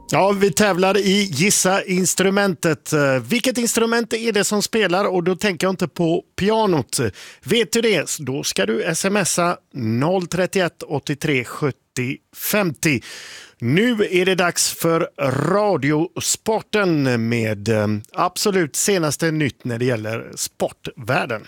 Ja, vi tävlar i Gissa instrumentet. Vilket instrument är det som spelar? Och då tänker jag inte på pianot. Vet du det? Då ska du smsa 031 83 70 50. Nu är det dags för Radiosporten med absolut senaste nytt när det gäller sportvärlden.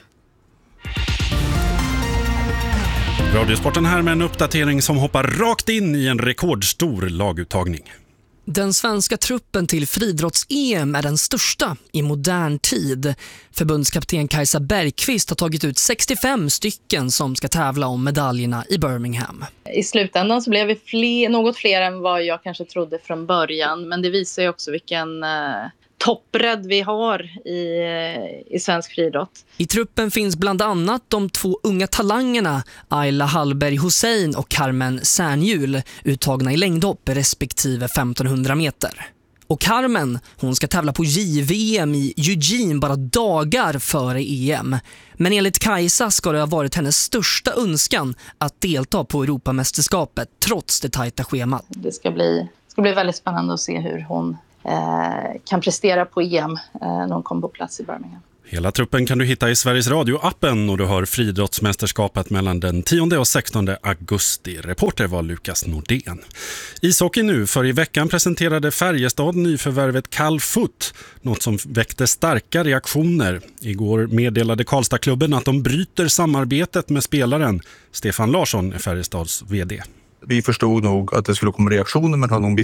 Radiosporten här med en uppdatering som hoppar rakt in i en rekordstor laguttagning. Den svenska truppen till friidrotts-EM är den största i modern tid. Förbundskapten Kajsa Bergqvist har tagit ut 65 stycken som ska tävla om medaljerna i Birmingham. I slutändan så blev vi något fler än vad jag kanske trodde från början. Men det visar ju också vilken toppbredd vi har i svensk friidrott. I truppen finns bland annat de två unga talangerna Ayla Hallberg Hussein och Carmen Särnhjul, uttagna i längdhopp respektive 1500 meter. Och Carmen, hon ska tävla på JVM i Eugene bara dagar före EM. Men enligt Kajsa ska det ha varit hennes största önskan att delta på Europamästerskapet trots det tajta schemat. Det ska bli väldigt spännande att se hur hon kan prestera på EM när hon kom på plats i Birmingham. Hela truppen kan du hitta i Sveriges Radio-appen och du hör friidrottsmästerskapet mellan den 10 och 16 augusti. Reporter var Lukas Nordén. Ishockey nu, för i veckan presenterade Färjestad nyförvärvet Cal Foot, något som väckte starka reaktioner. Igår meddelade Karlstadklubben att de bryter samarbetet med spelaren. Stefan Larsson är Färjestads vd. Vi förstod nog att det skulle komma reaktioner, men har nog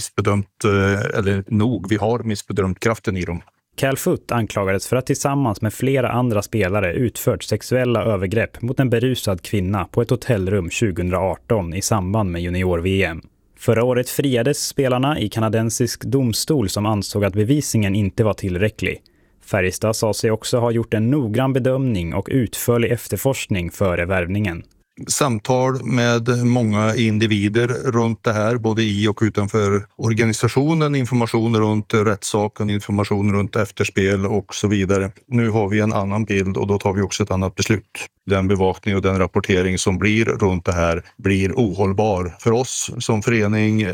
vi har missbedömt kraften i dem. Cal Foot anklagades för att tillsammans med flera andra spelare utfört sexuella övergrepp mot en berusad kvinna på ett hotellrum 2018 i samband med junior-VM. Förra året friades spelarna i kanadensisk domstol som ansåg att bevisningen inte var tillräcklig. Färjestad sa sig också ha gjort en noggrann bedömning och utförlig efterforskning före värvningen. Samtal med många individer runt det här, både i och utanför organisationen, information runt rättssaken, information runt efterspel och så vidare. Nu har vi en annan bild och då tar vi också ett annat beslut. Den bevakning och den rapportering som blir runt det här blir ohållbar för oss som förening,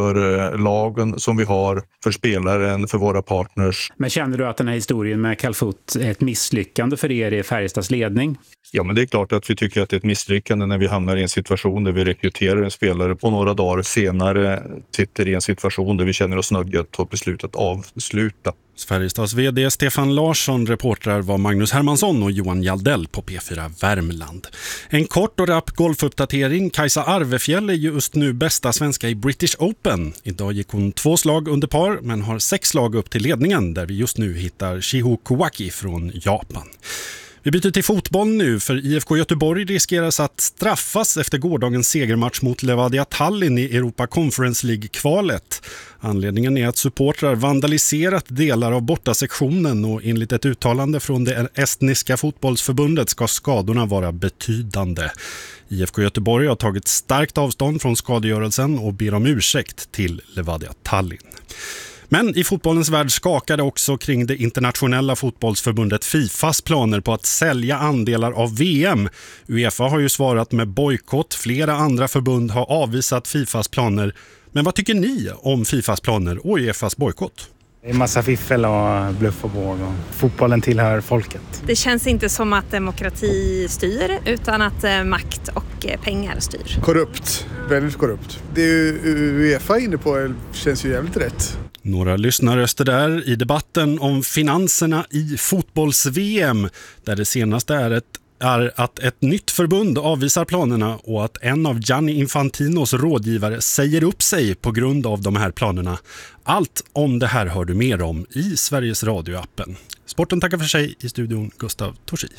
för lagen som vi har, för spelaren, för våra partners. Men känner du att den här historien med Cal Foot är ett misslyckande för er i Färjestads ledning? Ja, men det är klart att vi tycker att det är ett misslyckande när vi hamnar i en situation där vi rekryterar en spelare på några dagar senare sitter i en situation där vi känner oss nödgade att ta beslutet avsluta. Färjestads vd Stefan Larsson, reportrar var Magnus Hermansson och Johan Jaldell på P4 Värmland. En kort och rapp golfuppdatering. Kajsa Arvefjäll är just nu bästa svenska i British Open. Idag gick hon 2 slag under par men har 6 slag upp till ledningen där vi just nu hittar Shiho Kowaki från Japan. Vi byter till fotboll nu, för IFK Göteborg riskeras att straffas efter gårdagens segermatch mot Levadia Tallinn i Europa Conference League-kvalet. Anledningen är att supportrar vandaliserat delar av bortasektionen och enligt ett uttalande från det estniska fotbollsförbundet ska skadorna vara betydande. IFK Göteborg har tagit starkt avstånd från skadegörelsen och ber om ursäkt till Levadia Tallinn. Men i fotbollens värld skakade också kring det internationella fotbollsförbundet FIFAs planer på att sälja andelar av VM. UEFA har ju svarat med bojkott. Flera andra förbund har avvisat FIFAs planer. Men vad tycker ni om FIFAs planer och UEFAs bojkott? Det är massa fiffel och bluff och båg och fotbollen tillhör folket. Det känns inte som att demokrati styr utan att makt och pengar styr. Korrupt, väldigt korrupt. Det är ju UEFA inne på känns ju jävligt rätt. Några lyssnarröster där i debatten om finanserna i fotbolls-VM, där det senaste är att ett nytt förbund avvisar planerna och att en av Gianni Infantinos rådgivare säger upp sig på grund av de här planerna. Allt om det här hör du mer om i Sveriges Radio-appen. Sporten tackar för sig, i studion Gustav Torsi.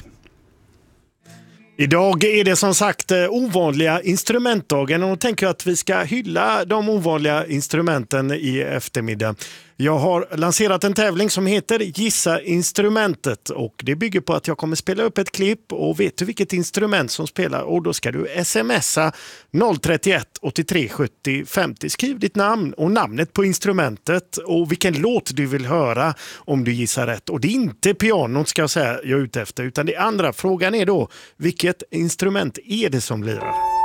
Idag är det som sagt ovanliga instrumentdagen och då tänker jag att vi ska hylla de ovanliga instrumenten i eftermiddag. Jag har lanserat en tävling som heter Gissa instrumentet och det bygger på att jag kommer spela upp ett klipp och vet du vilket instrument som spelar och då ska du smsa 031 83 70 50. Skriv ditt namn och namnet på instrumentet och vilken låt du vill höra om du gissar rätt. Och det är inte pianot ska jag säga jag är ute efter utan det andra. Frågan är då vilket instrument är det som lirar?